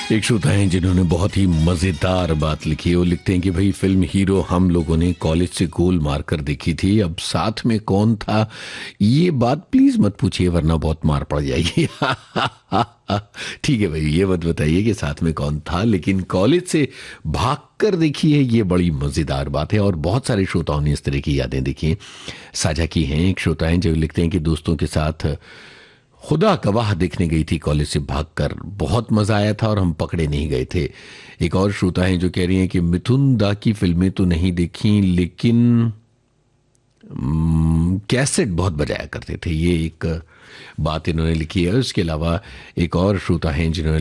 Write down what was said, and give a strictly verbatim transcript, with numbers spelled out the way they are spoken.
एक श्रोता हैं जिन्होंने बहुत ही मजेदार बात लिखी है। वो लिखते हैं कि भाई फिल्म हीरो हम लोगों ने कॉलेज से गोल मार कर देखी थी, अब साथ में कौन था ये बात प्लीज मत पूछिए वरना बहुत मार पड़ जाएगी। ठीक है भाई, ये मत बताइए कि साथ में कौन था, लेकिन कॉलेज से भाग कर देखी है, ये बड़ी मजेदार बात है। और बहुत सारे श्रोताओं ने इस तरह की यादें देखी साझा की हैं। एक श्रोता हैं जो लिखते हैं कि दोस्तों के साथ खुदा गवाह देखने गई थी कॉलेज से भागकर, बहुत मजा आया था और हम पकड़े नहीं गए थे। एक और श्रोता हैं जो कह रही हैं कि मिथुन दा की फिल्में तो नहीं देखी लेकिन हम्म, कैसेट बहुत बजाया करते थे, ये एक बात इन्होंने लिखी है। उसके अलावा एक और श्रोता हैं जिन्होंने